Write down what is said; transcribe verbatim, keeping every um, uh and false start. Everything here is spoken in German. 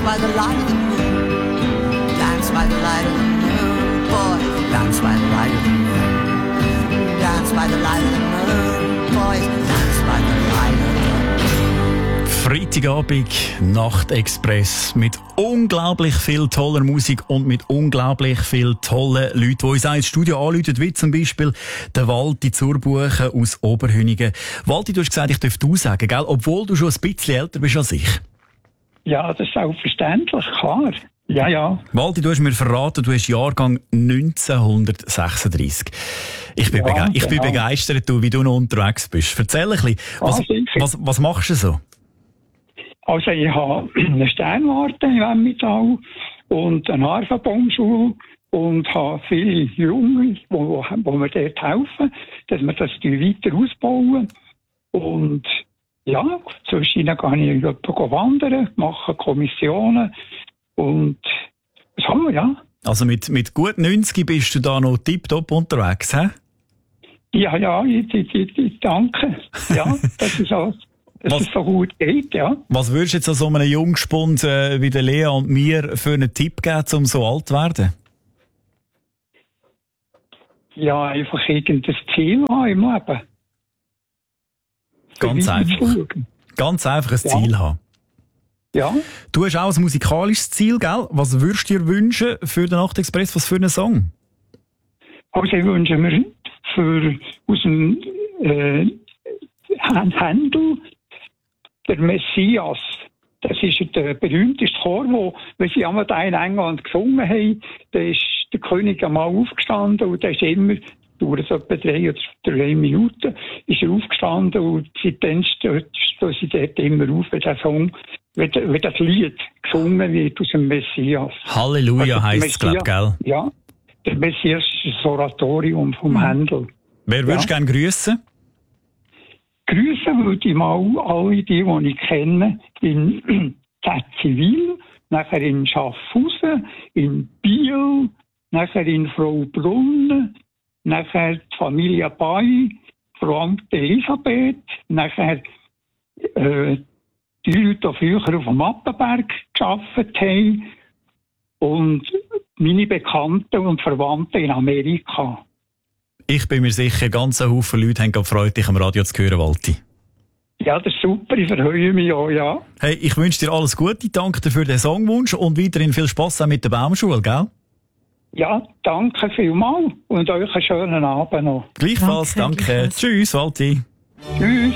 by the light of the moon. Dance by the light of the moon, boys. Dance by the light of the moon. Dance by the light of the moon, boys. Dance by the light of the moon. Freitagabend, Nachtexpress mit unglaublich viel toller Musik und mit unglaublich viel tollen Leuten, die uns auch ins Studio anrufen, wie zum Beispiel der Walti Zurbuchen aus Oberhünigen. Walti, du hast gesagt, ich darf du sagen, gell? Obwohl du schon ein bisschen älter bist als ich. Ja, das ist selbstverständlich, klar. Ja, ja. Walti, du hast mir verraten, du hast Jahrgang neunzehnhundertsechsunddreissig. Ich bin, ja, bege- ich bin genau. begeistert, du, wie du noch unterwegs bist. Erzähl ein bisschen, was, Ah, sicher. was, was machst du so? Also ich habe eine Sternwarte im Emmental und eine Harfenbaumschule und habe viele Junge, die wo, wo mir dort helfen, dass wir das weiter ausbauen. Und ja, zwischen ihnen gehe ich wandern, mache Kommissionen und so, ja. Also mit, mit gut neunzig bist du da noch tipptopp unterwegs, hä? Ja, ja, ich, ich, ich, ich danke. Ja, das ist alles. Dass Was- es so gut geht, ja. Was würdest du jetzt an so einem Jungspund äh, wie der Lea und mir für einen Tipp geben, um so alt zu werden? Ja, einfach irgendein Ziel haben im Leben. Ganz Für einfach. weiterzuschauen. Ganz einfach ein Ja. Ziel haben. Ja, Du hast auch ein musikalisches Ziel, gell? Was würdest du dir wünschen für den Nachtexpress? Was für einen Song? also ich wünsche mir für, aus dem äh, Händel der Messias. Das ist der berühmteste Chor, wo, wenn sie einmal in England gesungen haben, da ist der König einmal aufgestanden und der ist immer, durch so etwa drei oder drei Minuten, ist er aufgestanden und seitdem stehen sie dort immer auf, wenn der Song, wenn, wenn das Lied gesungen wird aus dem Messias. Halleluja Also, heisst es, glaub, gell? Ja, der Messias ist das Oratorium vom Händel. Wer würdest du Ja. gerne grüssen? Grüßen würde ich mal alle die, die ich kenne, in Zivil, nachher in Schaffhausen, in Biel, nachher in Fraubrunn, nachher die Familie Bay, Frau Amt Elisabeth, nachher äh, die Leute, die früher auf dem Mappenberg gearbeitet haben und meine Bekannten und Verwandten in Amerika. Ich bin mir sicher, ganz ein Haufen Leute haben gefreut, dich am Radio zu hören, Walti. Ja, das ist super, ich verheue mich auch, ja. Hey, ich wünsche dir alles Gute, danke dir für den Songwunsch und weiterhin viel Spass auch mit der Baumschule, gell? Ja, danke vielmals und euch einen schönen Abend noch. Gleichfalls, Danke, danke. gleichfalls. Tschüss, Walti. Tschüss.